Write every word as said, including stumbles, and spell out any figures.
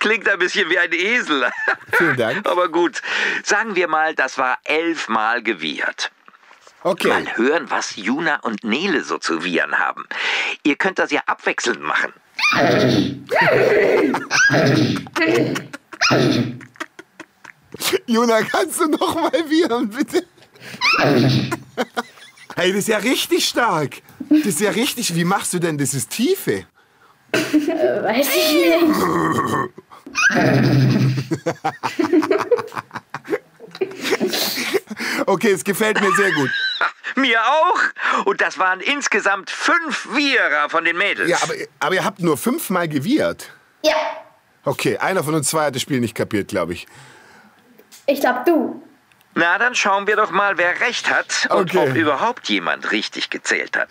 Klingt ein bisschen wie ein Esel. Vielen Dank. Aber gut, sagen wir mal, das war elfmal gewiehert. Okay. Mal hören, was Juna und Nele so zu wiehern haben. Ihr könnt das ja abwechselnd machen. Juna, kannst du noch mal wiehern, bitte? Hey, das ist ja richtig stark. Das ist ja richtig. Wie machst du denn dieses Tiefe? Äh, weiß ich nicht. Okay, es gefällt mir sehr gut. Mir auch. Und das waren insgesamt fünf Wierer von den Mädels. Ja, aber, aber ihr habt nur fünfmal gewiehert. Ja, Okay, einer von uns zwei hat das Spiel nicht kapiert, glaube ich. ich glaub du. Na, dann schauen wir doch mal, wer recht hat und Okay. ob überhaupt jemand richtig gezählt hat.